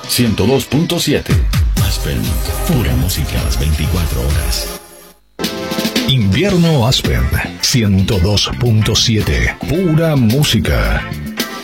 102.7. Aspen, pura música las 24 horas. Invierno Aspen 102.7, pura música.